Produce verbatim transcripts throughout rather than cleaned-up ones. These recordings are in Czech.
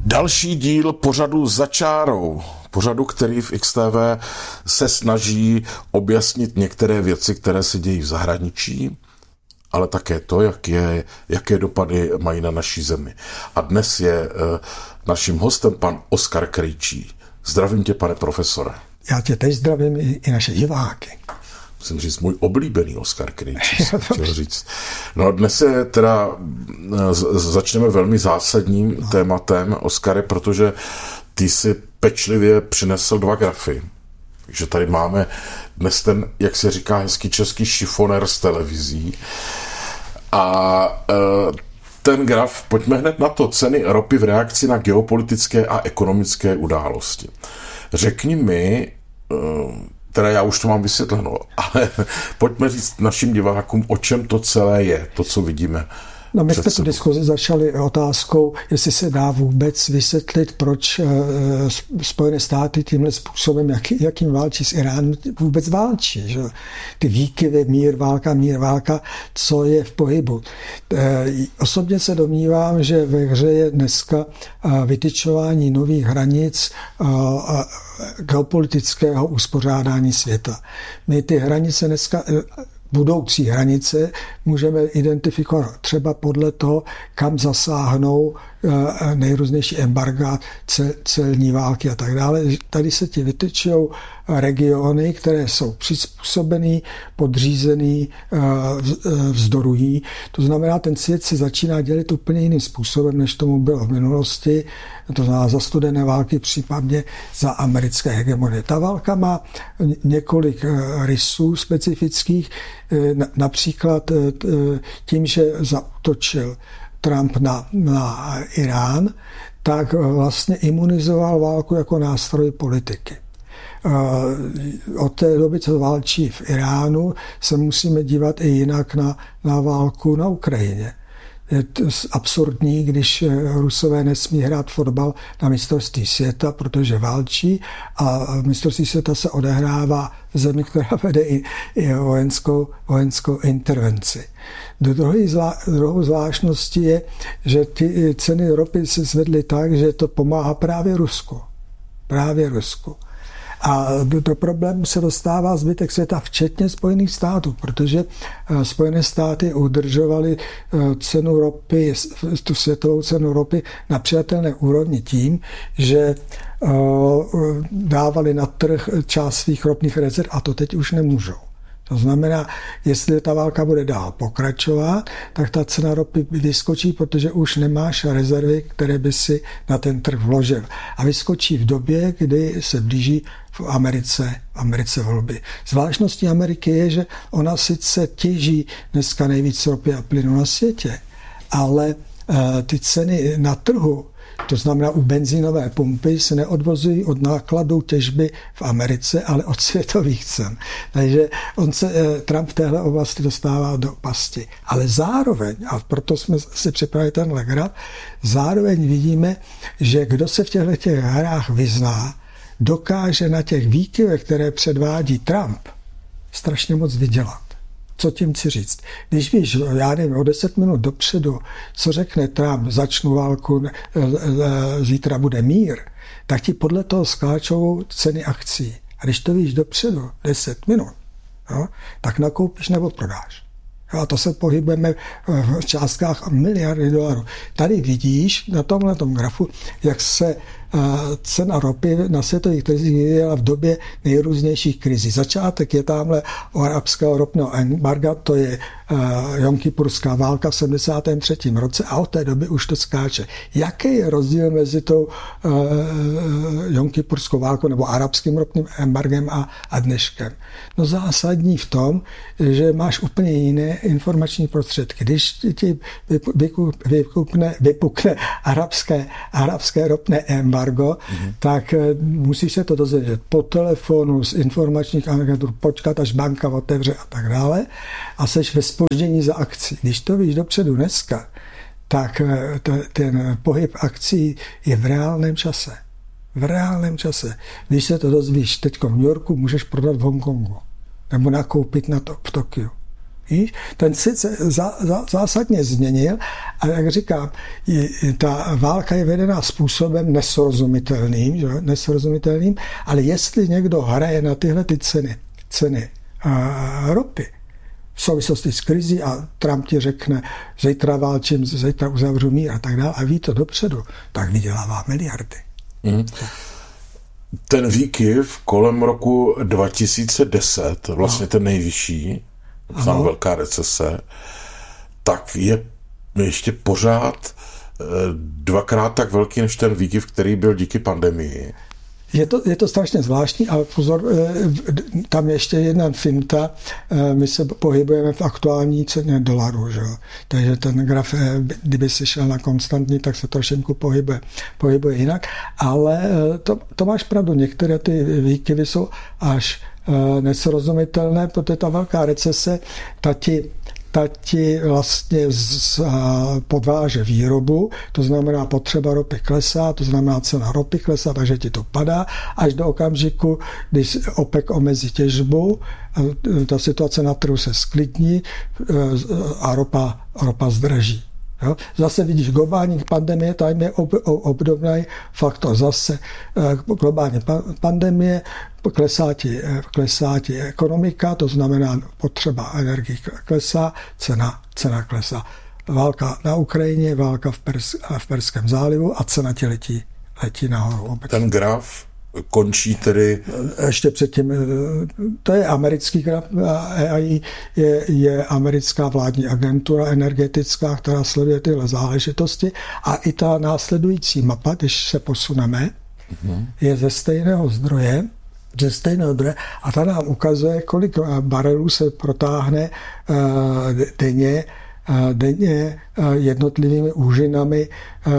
Další díl pořadu Za čárou. Pořadu, který v X T V se snaží objasnit některé věci, které se dějí v zahraničí, ale také to, jak je, jaké dopady mají na naší zemi. A dnes je e, naším hostem pan Oskar Krejčí. Zdravím tě, pane profesore. Já tě teď zdravím i, i naše diváky. Musím říct, můj oblíbený Oskar Krejčí, jsem chtěl říct. No dnes je teda, začneme velmi zásadním no. tématem, Oskare, protože ty si pečlivě přinesl dva grafy. Takže tady máme dnes ten, jak se říká hezký český, šifonér z televizí. A e, ten graf, pojďme hned na to, ceny ropy v reakci na geopolitické a ekonomické události. Řekni mi, e, teda já už to mám vysvětleno, ale pojďme říct našim divákům, o čem to celé je, to, co vidíme. No, my jsme tu diskuzi začali otázkou, jestli se dá vůbec vysvětlit, proč Spojené státy tímhle způsobem, jak, jakým válčí s Iránem, vůbec válčí. Že? Ty výkyvy, mír, válka, mír, válka, co je v pohybu. Osobně se domnívám, že ve hře je dneska vytyčování nových hranic geopolitického uspořádání světa. My ty hranice dneska... budoucí hranice můžeme identifikovat třeba podle toho, kam zasáhnou nejrůznější embarga, celní války a tak dále. Tady se ti vytyčují regiony, které jsou přizpůsobený, podřízený, vzdorují. To znamená, ten svět se začíná dělit úplně jiným způsobem, než tomu bylo v minulosti. To znamená za studené války, případně za americké hegemonie. Ta válka má několik rysů specifických, například tím, že zaútočil Trump na, na Irán, tak vlastně imunizoval válku jako nástroj politiky. Od té doby, co válčí v Iránu, se musíme dívat i jinak na, na válku na Ukrajině. Je to absurdní, když Rusové nesmí hrát fotbal na mistrovství světa, protože válčí, a mistrovství světa se odehrává v zemi, která vede i, i vojenskou, vojenskou intervenci. Druhý zvlá, druhou zvláštností je, že ty ceny ropy se zvedly tak, že to pomáhá právě Rusku. Právě Rusku. A do, do problému se dostává zbytek světa, včetně Spojených států, protože Spojené státy udržovaly cenu ropy, tu světovou cenu ropy na přijatelné úrovni tím, že dávali na trh část svých ropných rezerv, a to teď už nemůžou. To znamená, jestli ta válka bude dál pokračovat, tak ta cena ropy vyskočí, protože už nemáš rezervy, které by si na ten trh vložil. A vyskočí v době, kdy se blíží v Americe, v Americe volby. Zvláštností Ameriky je, že ona sice těží dneska nejvíc ropy a plynu na světě, ale uh, ty ceny na trhu, to znamená u benzínové pumpy, se neodvozují od nákladů těžby v Americe, ale od světových cen. Takže on se, Trump v téhle oblasti dostává do pasti. Ale zároveň, a proto jsme si připravili tenhle graf, zároveň vidíme, že kdo se v těchto těch hrách vyzná, dokáže na těch výkyvech, které předvádí Trump, strašně moc vydělat. Co tím chci říct? Když víš, já nevím, o deset minut dopředu, co řekne Trump, začnu válku, zítra bude mír, tak ti podle toho skáčou ceny akcí. A když to víš dopředu, deset minut, no, tak nakoupíš nebo prodáš. A to se pohybujeme v částkách miliardy dolarů. Tady vidíš na tomhletom grafu, jak se cena ropy na světových trzích vyvíjela v době nejrůznějších krizí. Začátek je tamhle o arabského ropného embarga, to je Jomkipurská válka v sedmdesátém třetím roce, a od té doby už to skáče. Jaký je rozdíl mezi tou Jomkipurskou válkou nebo arabským ropným embargem a, a dneškem? No zásadní v tom, že máš úplně jiné informační prostředky. Když ti vypukne, vypukne arabské, arabské ropné embargo, mm-hmm. tak musíš se to dozvědět po telefonu, z informačních agentur, počkat, až banka otevře a tak dále, a seš ve zpoždění za akcí. Když to víš dopředu dneska, tak ten pohyb akcí je v reálném čase. V reálném čase. Když se to dozvíš teď v New Yorku, můžeš prodat v Hongkongu nebo nakoupit na to v Tokiu. Víš? Ten sice za, za, zásadně změnil, a jak říkám, je, ta válka je vedená způsobem nesrozumitelným, že? nesrozumitelným, ale jestli někdo hraje na tyhle ty ceny, ceny a, ropy, v souvislosti s krizí a Trump ti řekne, zítra válčím, zítra uzavřu mír a tak dále a ví to dopředu, tak vydělává miliardy. Mm. Ten výkyv kolem roku dva tisíce deset, vlastně no. ten nejvyšší, znám velká recese, tak je ještě pořád dvakrát tak velký než ten výkyv, který byl díky pandemii. Je to, je to strašně zvláštní, ale pozor, tam je ještě jedna finta, my se pohybujeme v aktuální ceně dolaru, že? Takže ten graf, kdyby si šel na konstantní, tak se trošinku pohybuje, pohybuje jinak, ale to, to máš pravdu, některé ty výkyvy jsou až nesrozumitelné, protože ta velká recese, ta ti ta ti vlastně z, podváže výrobu, to znamená potřeba ropy klesá, to znamená cena ropy klesá, takže ti to padá, až do okamžiku, když OPEC omezí těžbu, ta situace na trhu se sklidní a ropa, ropa zdraží. Jo? Zase vidíš globální pandemie, tam je ob, obdobný faktor. Zase globální pandemie, klesá ti, klesá ti ekonomika, to znamená potřeba energie klesá, cena, cena klesá. Válka na Ukrajině, válka v, Pers, v Perském zálivu a cena ti letí, letí nahoru. Ten graf končí tedy... Ještě předtím, to je americký graf, E A I je, je americká vládní agentura energetická, která sleduje tyhle záležitosti a i ta následující mapa, když se posuneme, mm-hmm. je ze stejného zdroje, ze stejného zdroje a ta nám ukazuje, kolik barelů se protáhne uh, denně denně jednotlivými úžinami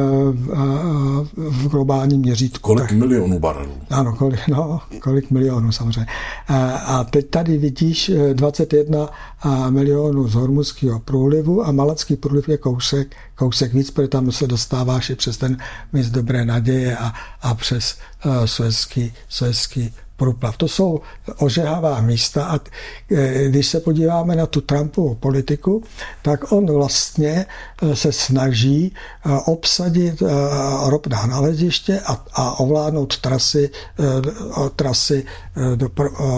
v globálním měřítku. Kolik milionů barelů? Ano, kolik, no, kolik milionů samozřejmě. A teď tady vidíš dvacet jedna milionů z Hormuzského průlivu a Malacký průliv je kousek, kousek víc, protože tam se dostáváš i přes ten mys Dobré naděje a, a přes uh, Suezský, Suezský průplav. To jsou ožehavá místa a když se podíváme na tu Trumpovu politiku, tak on vlastně se snaží obsadit ropná naleziště a, a ovládnout trasy, trasy do,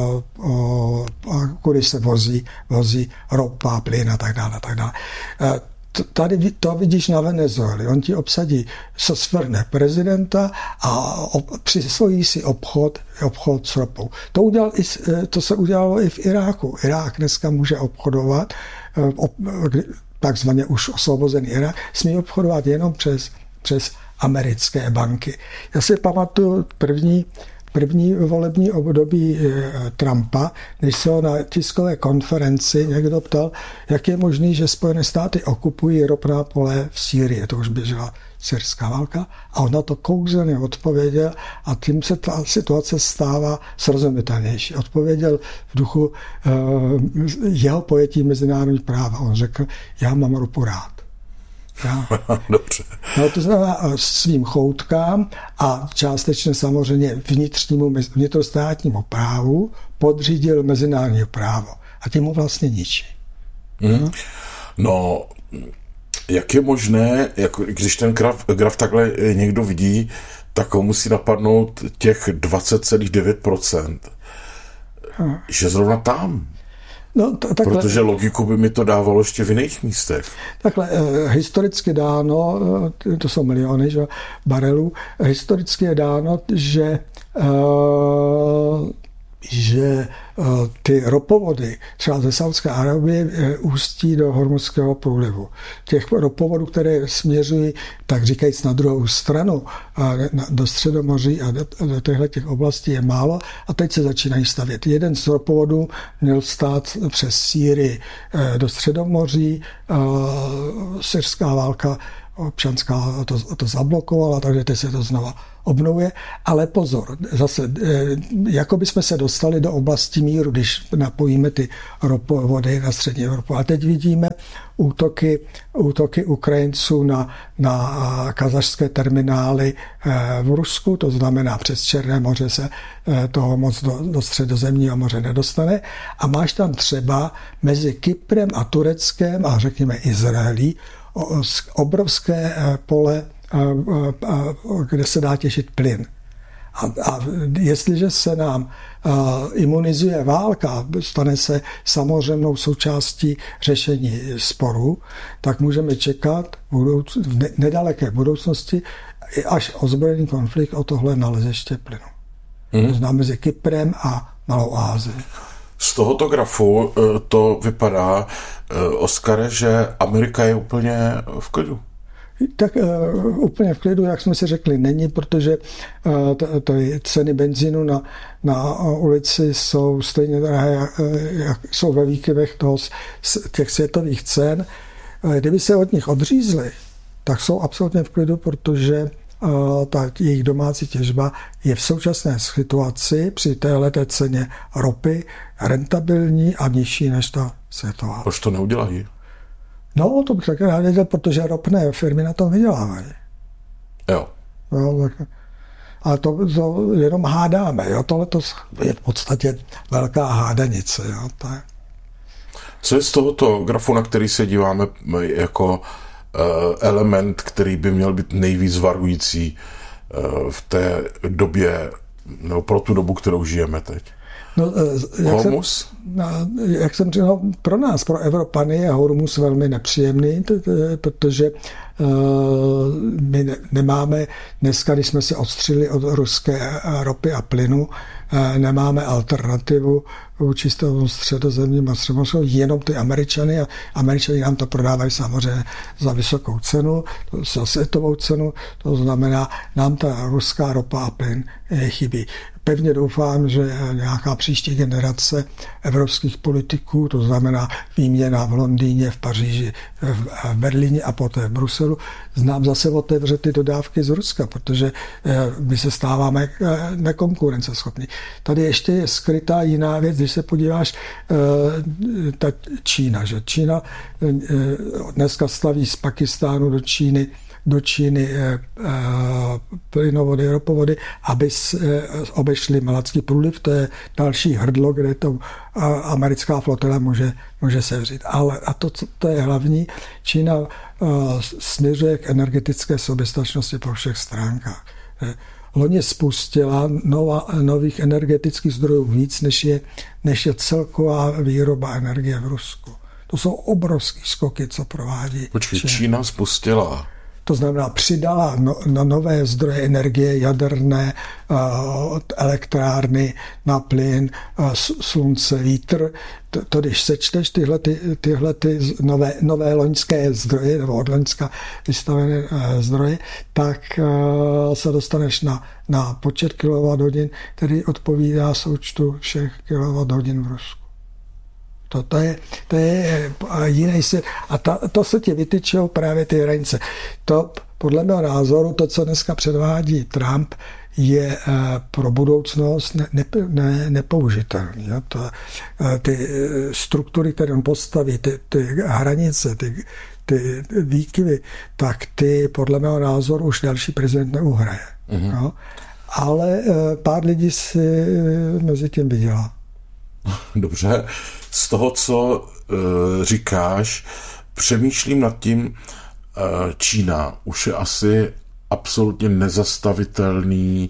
kudy se vozí, vozí ropa, plyn a tak dále. A tak dále. Tady to vidíš na Venezueli. On ti obsadí, se svrhne prezidenta a přisvojí si obchod, obchod s ropou. To, udělal i, to se udělalo i v Iráku. Irák dneska může obchodovat, takzvaně už osvobozený Irák, smí obchodovat jenom přes, přes americké banky. Já si pamatuju první První volební období Trumpa, když se ho na tiskové konferenci někdo ptal, jak je možný, že Spojené státy okupují ropná pole v Sýrii. To už běžela syrská válka. A on na to kouzelně odpověděl a tím se ta situace stává srozumitelnější. Odpověděl v duchu jeho pojetí mezinárodní práva. On řekl, já mám ropu rád. Ja. Dobře. No, to znamená svým choutkám a částečně samozřejmě vnitřnímu, vnitrostátnímu právu podřídil mezinárodní právo. A tím ho vlastně ničí. Mm. No. no, jak je možné, jako, když ten graf, graf takhle někdo vidí, tak ho musí napadnout těch dvacet celá devět procent. Hmm. Že zrovna tam. No, t- takhle, protože logiku by mi to dávalo ještě v jiných místech. Takhle, eh, historicky dáno, to jsou miliony že, barelů, historicky je dáno, že eh, že ty ropovody třeba ze Saúdské Arábie ústí do Hormuzského průlivu. Těch ropovodů, které směřují, tak říkajíc, na druhou stranu do Středomoří a do, do těchto těch oblastí je málo a teď se začínají stavět. Jeden z ropovodů měl stát přes Sýrii do Středomoří, syrská válka občanská to, to zablokovala, takže teď se to znova obnovuje. Ale pozor, zase, jako bychom se dostali do oblasti míru, když napojíme ty ropovody na střední Evropu. A teď vidíme útoky, útoky Ukrajinců na, na kazašské terminály v Rusku, to znamená přes Černé moře se toho moc do, do Středozemního moře nedostane. A máš tam třeba mezi Kyprem a Tureckem a řekněme Izraelí obrovské pole, kde se dá těžit plyn. A, a jestliže se nám uh, imunizuje válka, stane se samozřejmou součástí řešení sporu, tak můžeme čekat v, budouc- v ne- nedaleké budoucnosti až ozbrojený konflikt o tohle naleziště plynu. Hmm. To znamená mezi Kyprem a Malou Asii. Z tohoto grafu to vypadá, Oskare, že Amerika je úplně v klidu. Tak uh, úplně v klidu, jak jsme si řekli, není, protože uh, t- t- ceny benzínu na, na ulici jsou stejně drahé, jak, jak jsou ve výkyvech toho, těch světových cen. Uh, kdyby se od nich odřízli, tak jsou absolutně v klidu, protože uh, ta jejich domácí těžba je v současné situaci při téhleté ceně ropy rentabilní a nižší než ta světová. Proč to neudělají? No, to bych taky rád věděl, protože ropné firmy na tom vydělávají. Jo. No, tak, ale to, to jenom hádáme. Jo? Tohle to je v podstatě velká hádanice. Jo? To je... Co je z tohoto grafu, na který se díváme jako uh, element, který by měl být nejvíc varující uh, v té době, nebo pro tu dobu, kterou žijeme teď? No, jak, Hormus? Jsem, jak jsem říkal, pro nás, pro Evropany je Hormus velmi nepříjemný, protože my nemáme, dneska, když jsme se odstřili od ruské ropy a plynu, nemáme alternativu vůči tomu středozemnímu a středomořskému, jenom ty Američany a Američani nám to prodávají samozřejmě za vysokou cenu, za světovou cenu, to znamená, nám ta ruská ropa a plyn chybí. Pevně doufám, že nějaká příští generace evropských politiků, to znamená výměna v Londýně, v Paříži, v Berlíně a poté v Bruselu, nám zase otevře ty dodávky z Ruska, protože my se stáváme nekonkurenceschopní. Tady ještě je skrytá jiná věc, když se podíváš, ta Čína, že Čína dneska staví z Pakistánu do Číny do Číny e, e, plynovody, ropovody, aby se, e, obešli Malacký průliv, to je další hrdlo, kde to a, americká flotila může, může sevřít. Ale a to, co to je hlavní, Čína e, směřuje k energetické soběstačnosti po všech stránkách. E, Loni spustila nova, nových energetických zdrojů víc, než je, než je celková výroba energie v Rusku. To jsou obrovský skoky, co provádí. Počkej, Čína, Čína spustila... To znamená, přidala no, na nové zdroje energie, jaderné, uh, elektrárny na plyn, uh, slunce, vítr. To, to když sečteš tyhle, ty, tyhle ty nové, nové loňské zdroje, nebo od loňska vystavené uh, zdroje, tak uh, se dostaneš na, na počet kilowatthodin, který odpovídá součtu všech kilowatthodin v Rusku. To, to, je, to je jiný svět. A ta, to se ti vytyčou právě ty hranice. To, podle mého názoru, to, co dneska předvádí Trump, je uh, pro budoucnost ne, ne, ne, nepoužitelný. Jo? To, uh, ty struktury, které on postaví, ty, ty hranice, ty, ty výkyvy, tak ty, podle mého názoru, už další prezident neuhraje. Mm-hmm. Jo? Ale uh, pár lidí si mezi tím vydělá. Dobře. Z toho, co uh, říkáš, přemýšlím nad tím, uh, Čína už je asi absolutně nezastavitelný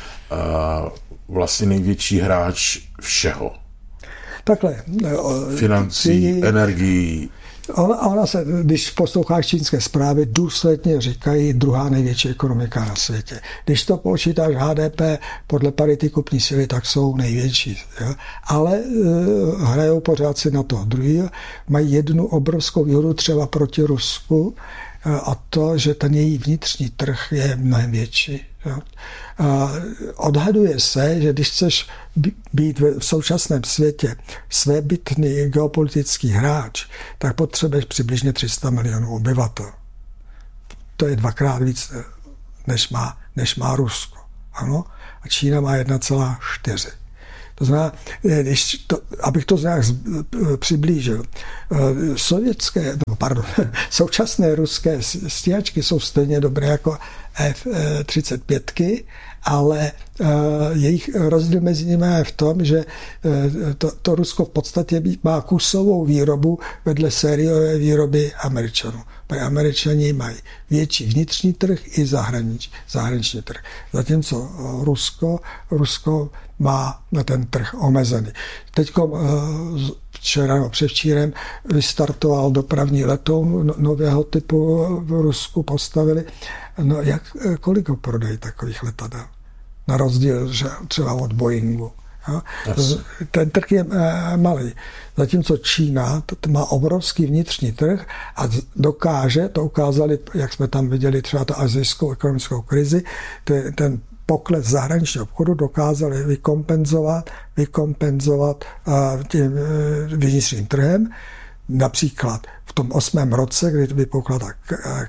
uh, vlastně největší hráč všeho. Takhle. Financí, ty... energií. Ona, ona se, když posloucháš čínské zprávy, důsledně říkají druhá největší ekonomika na světě. Když to počítáš H D P podle parity kupní síly, tak jsou největší. Jo? Ale uh, hrajou pořád si na to druhý. Mají jednu obrovskou výhodu třeba proti Rusku, uh, a to, že ten její vnitřní trh je mnohem větší. Jo? Uh, odhaduje se, že když chceš být v současném světě svébytný geopolitický hráč, tak potřebuješ přibližně tři sta milionů obyvatel. to je dvakrát víc, než má, než má Rusko. Ano? A Čína má jedna celá čtyři. To znamená, když to, abych to nějak přiblížil, sovětské, no pardon, současné ruské stíhačky jsou stejně dobré jako F třicet pět, ale jejich rozdíl mezi nimi je v tom, že to, to Rusko v podstatě má kusovou výrobu vedle sériové výroby Američanů. Protože Američani mají větší vnitřní trh i zahraniční, zahraniční trh. Zatímco Rusko, Rusko má na ten trh omezený. Teďko včera, no převčírem vystartoval dopravní letoun nového typu v Rusku, postavili. No jak, kolik ho prodají takových letadel? Na rozdíl že třeba od Boeingu. Jo? Yes. Ten trh je malý. Zatímco Čína to má obrovský vnitřní trh a dokáže, to ukázali, jak jsme tam viděli třeba tu asijskou ekonomickou krizi, ten, ten pokles zahraničního obchodu dokázali vykompenzovat, vykompenzovat tím vnitřním trhem. Například v tom osmém roce, kdy vypukla ta,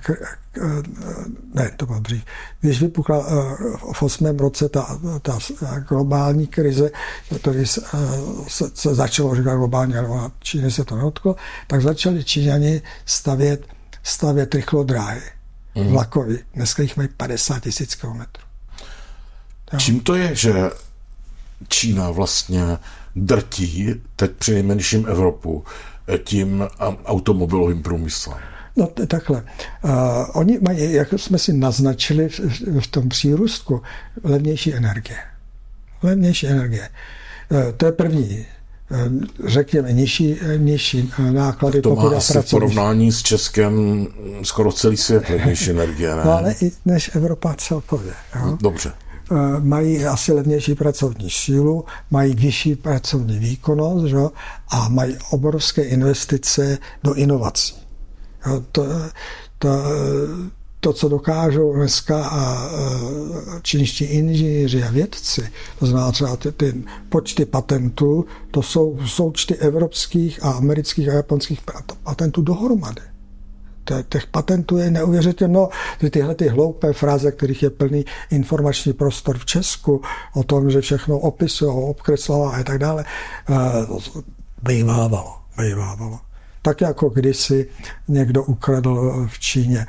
ne, to bylo dřív, když vypukla v osmém roce ta, ta globální krize, který se, se začalo říkat globálně, ale na Číně se to nedotklo, tak začali Číňani stavět, stavět rychlodráhy mm. vlakový. Dneska jich mají padesát tisíc kilometrů. Čím to je, že Čína vlastně drtí teď přinejmenším Evropu tím automobilovým průmyslem? No takhle. Uh, oni mají, jak jsme si naznačili v, v tom přírůstku, levnější energie. Levnější energie. Uh, to je první. Uh, řekněme, nižší, nižší náklady. To má asi v porovnání s Českem skoro celý svět levnější energie, ne? No ale i než Evropa celkově. Jo? Dobře. Mají asi levnější pracovní sílu, mají vyšší pracovní výkonnost, že? A mají obrovské investice do inovací. To, to, to co dokážou dneska a čínští inženýři a vědci, to znamená třeba ty, ty počty patentů, to jsou součty evropských a amerických a japonských patentů dohromady. Těch patentů je neuvěřitelné. No, tyhle ty hloupé fráze, kterých je plný informační prostor v Česku, o tom, že všechno opisují, obkreslová a tak dále, bývávalo, bývávalo. Tak jako kdysi někdo ukradl v Číně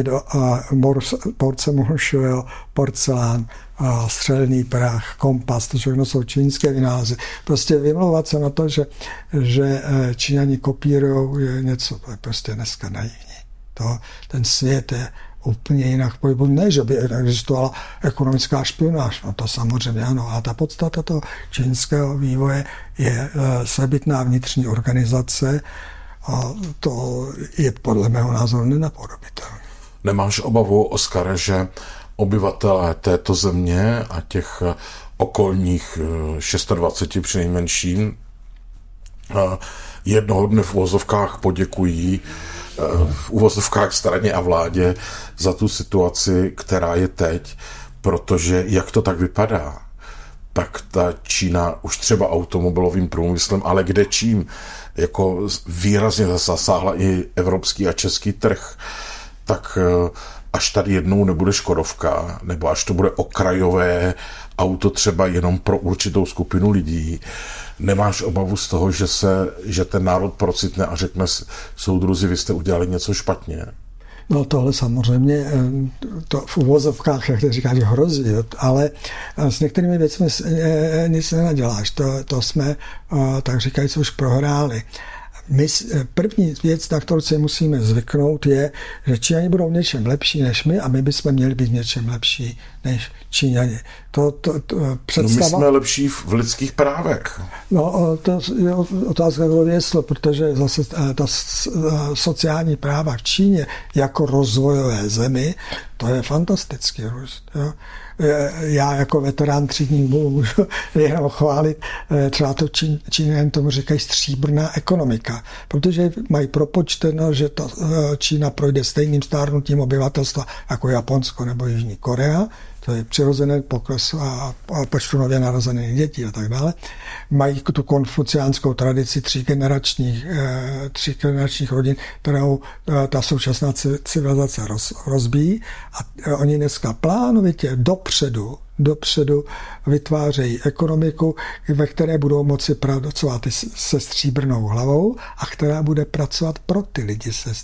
porcelánový porcelán, střelný prach, kompas, to všechno jsou čínské vynálezy. Prostě vymlouvat se na to, že, že Číňani kopírují, je něco, to je prostě dneska naivní. To, ten svět je úplně jinak pohybu. Ne, že by existovala ekonomická špionáž, no to samozřejmě ano, a ta podstata toho čínského vývoje je svébytná vnitřní organizace a to je podle mého názoru nenapodobitelné. Nemáš obavu, Oskare, že obyvatelé této země a těch okolních dvacet šest přinejmenším jednoho dne v uvozovkách poděkují v uvozovkách straně a vládě za tu situaci, která je teď, protože jak to tak vypadá, tak ta Čína už třeba automobilovým průmyslem, ale kde čím, jako výrazně zasáhla i evropský a český trh, tak až tady jednou nebude Škodovka, nebo až to bude okrajové auto třeba jenom pro určitou skupinu lidí, nemáš obavu z toho, že, se, že ten národ procitne a řekne, soudruzi, vy jste udělali něco špatně? No tohle samozřejmě to v uvozovkách, jak to říkáš, hrozí, ale s některými věcmi nic nenaděláš. To, to jsme, tak říkajíc, už prohráli. My, první věc, na kterou si musíme zvyknout, je, že Číňani budou v něčem lepší než my a my bychom měli být v něčem lepší než Číňani. To, to, to představa... No my jsme lepší v lidských právech. No, to je otázka věslo, protože zase ta sociální práva v Číně jako rozvojové zemi, to je fantastický růst. Jo. Já jako veterán třídních bojů můžu jenom chválit, třeba to Čín, Číňané tomu říkají stříbrná ekonomika, protože mají propočteno, že ta Čína projde stejným stárnutím obyvatelstva jako Japonsko nebo Jižní Korea, to je přirozený pokles a, a počtu nově narozených dětí a tak dále, mají tu konfuciánskou tradici třígeneračních, eh, třígeneračních rodin, kterou eh, ta současná civilizace roz, rozbíjí a eh, oni dneska plánovitě dopředu dopředu vytvářejí ekonomiku, ve které budou moci pracovat se stříbrnou hlavou a která bude pracovat pro ty lidi se